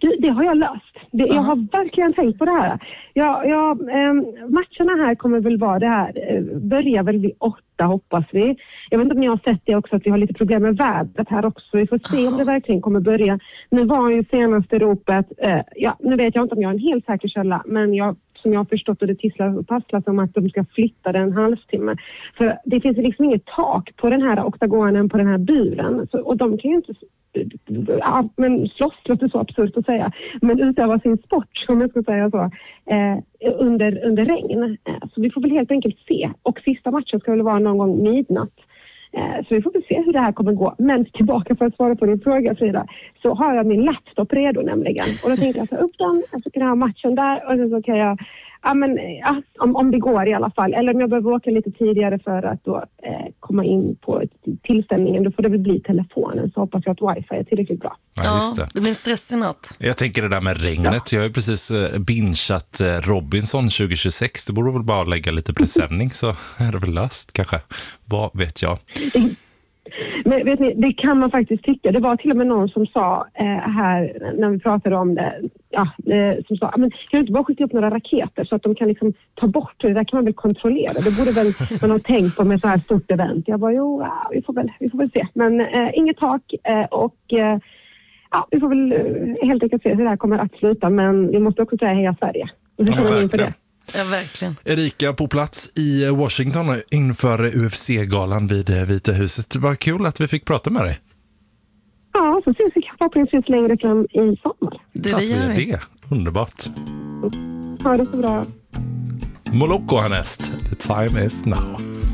Det har jag löst. Jag har verkligen tänkt på det här. Matcherna här kommer väl vara det här. Börjar väl vid 8 hoppas vi. Jag vet inte om ni har sett det också att vi har lite problem med vädret här också. Vi får se om det verkligen kommer börja. Nu var ju senaste ropet, nu vet jag inte om jag är en helt säker källa, men som jag har förstått och det tisslar och tasslar som att de ska flytta den en halvtimme. För det finns liksom inget tak på den här oktagonen, på den här buren. Och de kan ju inte slåss, låter så absurt att säga. Men utöva sin sport, om jag ska säga så, under regn. Så vi får väl helt enkelt se. Och sista matchen ska väl vara någon gång midnatt. Så vi får väl se hur det här kommer gå. Men tillbaka för att svara på din fråga, Frida, så har jag min laptop redo nämligen. Och då tänkte jag ta upp den, så kan jag ha matchen där och så kan jag, om det går i alla fall. Eller om jag behöver åka lite tidigare för att då komma in på tillställningen, då får det väl bli telefonen, så hoppas jag att wifi är tillräckligt bra. Ja, just det. Det blir stress i natt. Jag tänker det där med regnet. Jag har ju precis bingeat Robinson 2026. Det borde väl bara lägga lite presenning så är det väl löst kanske. Vad vet jag? Men vet ni, det kan man faktiskt tycka. Det var till och med någon som sa här när vi pratade om det, som sa, men kan du inte bara skicka upp några raketer så att de kan liksom ta bort det? Där kan man väl kontrollera. Det borde väl man ha tänkt på med så här stort event. Jag bara, vi får väl se. Men inget tak och vi får väl helt enkelt se hur det här kommer att sluta. Men vi måste också säga heja Sverige. Och så kommer vi in på det. Ja, verkligen. Erika på plats i Washington inför UFC-galan vid Vita huset. Vad kul att vi fick prata med dig. Ja, så ses vi förhoppningsvis längre fram i sommar. Det gör vi. Underbart. Ha det så bra. Moloko härnäst. The time is now.